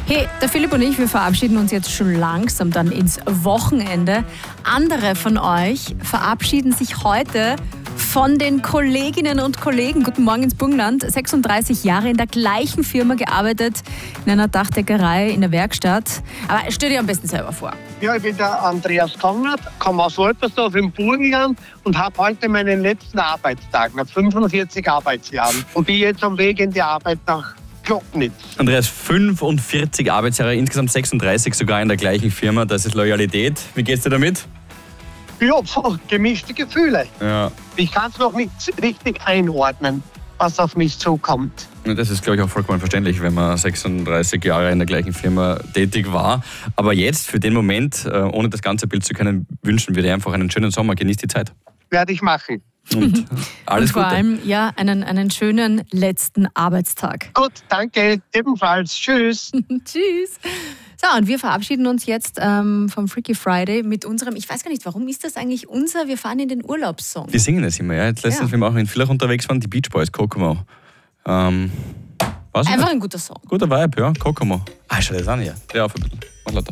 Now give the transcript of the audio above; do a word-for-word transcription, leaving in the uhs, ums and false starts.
Hey, der Philipp und ich, wir verabschieden uns jetzt schon langsam dann ins Wochenende. Andere von euch verabschieden sich heute von den Kolleginnen und Kollegen. Guten Morgen ins Burgenland. sechsunddreißig Jahre in der gleichen Firma gearbeitet, in einer Dachdeckerei in der Werkstatt. Aber stell dir am besten selber vor. Ja, ich bin der Andreas Konrad, komme aus Wolpersdorf im Burgenland und habe heute meinen letzten Arbeitstag nach fünfundvierzig Arbeitsjahren und bin jetzt am Weg in die Arbeit nach Glocknitz. Andreas, fünfundvierzig Arbeitsjahre, insgesamt sechsunddreißig sogar in der gleichen Firma. Das ist Loyalität. Wie geht's dir damit? Ja, so, gemischte Gefühle. Ja. Ich kann es noch nicht richtig einordnen, was auf mich zukommt. Das ist, glaube ich, auch vollkommen verständlich, wenn man sechsunddreißig Jahre in der gleichen Firma tätig war. Aber jetzt, für den Moment, ohne das ganze Bild zu kennen, wünschen wir dir einfach einen schönen Sommer. Genieß die Zeit. Werde ich machen. Und alles und vor Gute. allem ja, einen, einen schönen letzten Arbeitstag. Gut, danke. Ebenfalls. Tschüss. Tschüss. So, und wir verabschieden uns jetzt ähm, vom Freaky Friday mit unserem, ich weiß gar nicht, warum ist das eigentlich unser, wir fahren in den Urlaubssong. Wir singen das immer, ja. Jetzt letztens, Ja. wir auch in Villach unterwegs waren, die Beach Boys, Kokomo. Ähm, was Einfach ein guter Song. Guter Vibe, ja, Kokomo. Ah, schau das an hier. Dreh auf ein bisschen. Mach lauter.